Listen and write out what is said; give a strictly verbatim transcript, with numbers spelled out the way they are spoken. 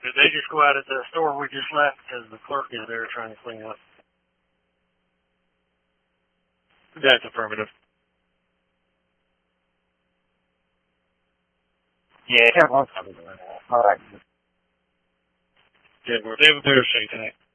Did they just go out at the store we just left because the clerk is there trying to clean up? That's affirmative. Yeah, everyone's probably doing that. All right. Good work. They have a better shake tonight.